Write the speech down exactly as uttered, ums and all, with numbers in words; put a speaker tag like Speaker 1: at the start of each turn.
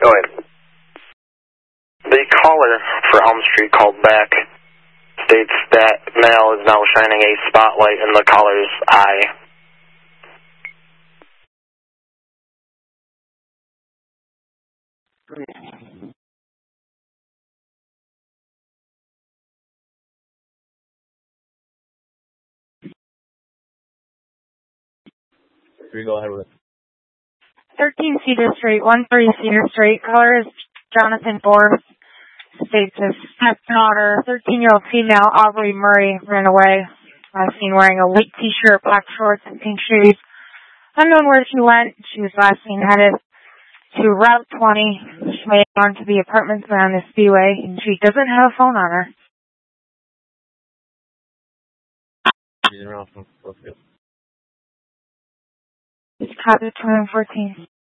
Speaker 1: Go ahead. The caller for Elm Street called back states that male is now shining a spotlight in the caller's eye.
Speaker 2: Three, go ahead with it.
Speaker 3: thirteen Cedar Street, one three Cedar Street. Caller is Jonathan Forbes. States his stepdaughter, thirteen-year-old female, Aubrey Murray, ran away. Last seen wearing a white t-shirt, black shorts, and pink shoes. Unknown where she went. She was last seen headed to Route twenty. She made it on to the apartments around the Speedway, and she doesn't have a phone on her.
Speaker 2: She's around from Brookfield.
Speaker 3: It's copy twenty fourteen.